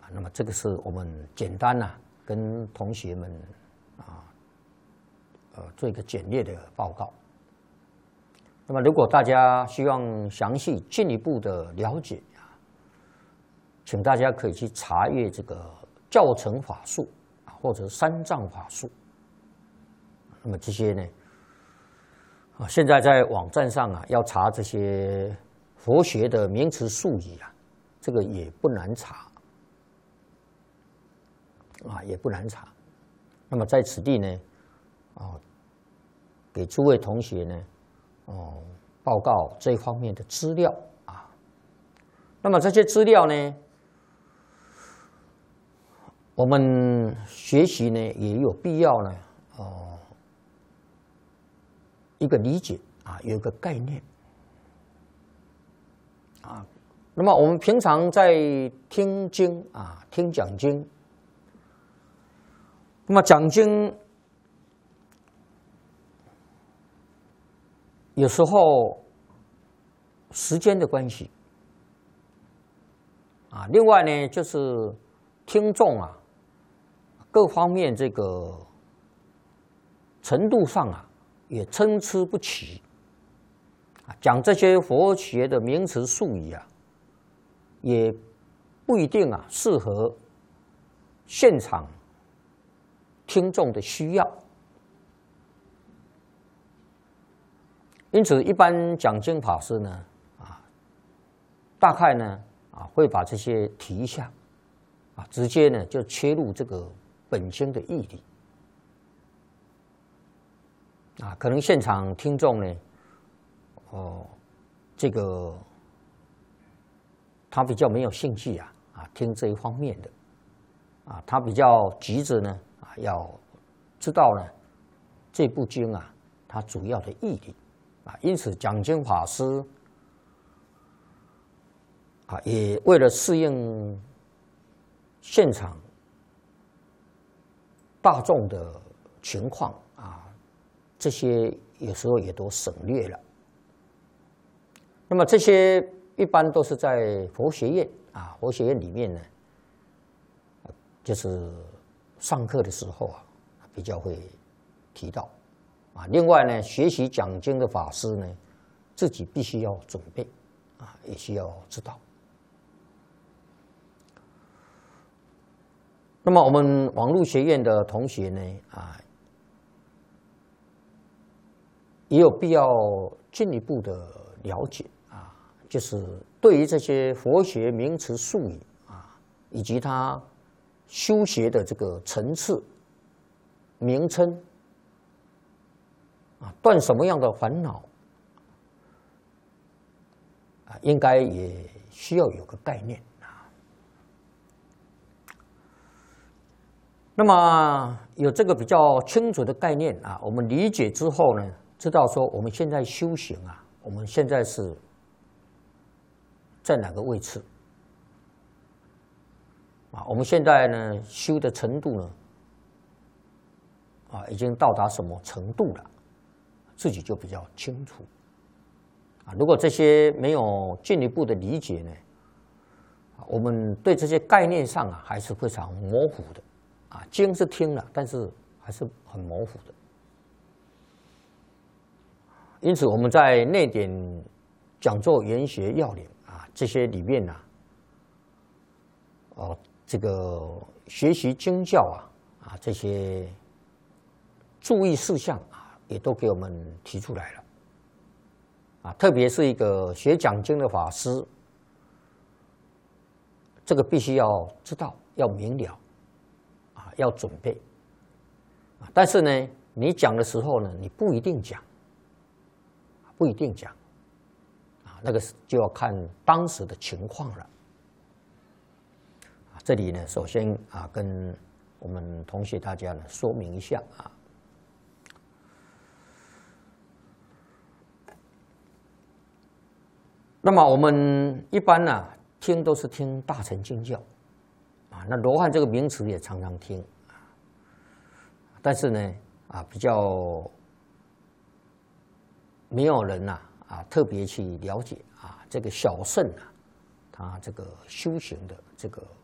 那么这个是我们简单跟同学们做一个简略的报告。那么如果大家希望详细进一步的了解请大家可以去查阅这个教程法术或者三藏法术。那么这些呢，现在在网站上要查这些佛学的名词术语这个也不难查也不难查。那么在此地呢，给诸位同学呢，报告这方面的资料那么这些资料呢，我们学习呢也有必要呢，一个理解有一个概念那么我们平常在听经听讲经，那么讲经有时候时间的关系另外呢就是听众各方面这个程度上也参差不齐讲这些佛学的名词术语也不一定适合现场听众的需要。因此一般讲经法师呢大概呢会把这些提一下直接呢就切入这个本经的义理可能现场听众呢这个他比较没有兴趣听这一方面的他比较急着呢要知道呢这部经它主要的义理因此讲经法师也为了适应现场大众的情况这些有时候也都省略了。那么这些一般都是在佛学院佛学院里面呢，就是上课的时候比较会提到另外呢，学习讲经的法师呢，自己必须要准备也需要知道。那么我们网络学院的同学呢也有必要进一步的了解就是对于这些佛学名词术语以及它修学的这个层次名称断什么样的烦恼应该也需要有个概念那么有这个比较清楚的概念我们理解之后呢，知道说我们现在修行我们现在是在哪个位置我们现在呢修的程度呢已经到达什么程度了，自己就比较清楚如果这些没有进一步的理解呢，我们对这些概念上还是非常模糊的经是听了，但是还是很模糊的。因此我们在内典讲座研学要领这些里面这个学习经教这些注意事项也都给我们提出来了特别是一个学讲经的法师，这个必须要知道，要明了要准备但是呢你讲的时候呢，你不一定讲那个就要看当时的情况了这里呢首先跟我们同学大家呢说明一下那么我们一般听都是听大乘经教那罗汉这个名词也常常听但是呢比较没有人特别去了解这个小乘他这个修行的这个